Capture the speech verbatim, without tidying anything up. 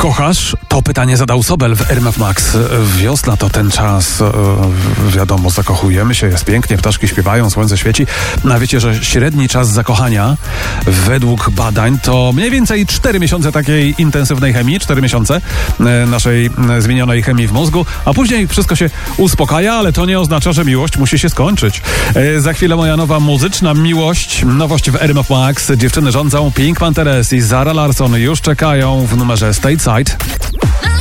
Kochasz? To pytanie zadał Sobel w R M F Max. Wiosna to ten czas, e, wiadomo, zakochujemy się, jest pięknie, ptaszki śpiewają, słońce świeci. A wiecie, że średni czas zakochania według badań to mniej więcej cztery miesiące takiej intensywnej chemii, cztery miesiące e, naszej e, zmienionej chemii w mózgu, a później wszystko się uspokaja, ale to nie oznacza, że miłość musi się skończyć. E, za chwilę moja nowa muzyczna miłość, nowość w R M F Max. Dziewczyny rządzą, Pink Panthers i Zara Larsson już czekają w numerze Stateside.